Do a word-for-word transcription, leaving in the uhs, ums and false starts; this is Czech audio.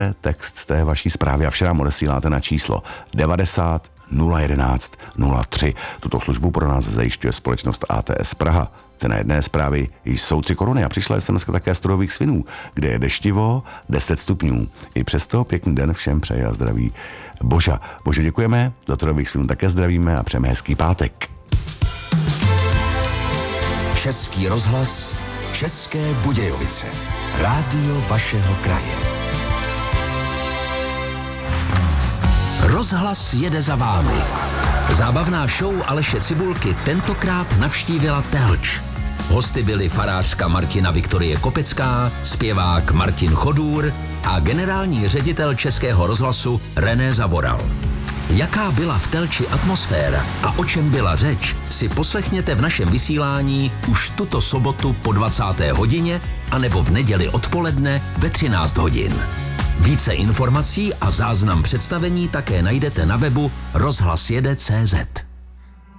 text té vaší zprávy a vše nám odesíláte na číslo devadesát nula jedenáct nula tři. Tuto službu pro nás zajišťuje společnost A T S Praha. Cena jedné zprávy jsou tři koruny a přišla es em eska také z Trhových Svinů, kde je deštivo deset stupňů. I přesto pěkný den všem přeje a zdraví Boža. Bože, děkujeme, do Trhových Svinů také zdravíme a přejeme hezký pátek. Český rozhlas, České Budějovice. Rádio vašeho kraje. Rozhlas jede za vámi. Zábavná show Aleše Cibulky tentokrát navštívila Telč. Hosty byli farářka Martina Viktorie Kopecká, zpěvák Martin Chodůr a generální ředitel Českého rozhlasu René Zavoral. Jaká byla v Telči atmosféra a o čem byla řeč, si poslechněte v našem vysílání už tuto sobotu po dvacáté hodině anebo v neděli odpoledne ve třináct hodin. Více informací a záznam představení také najdete na webu rozhlasjede tečka cé zet.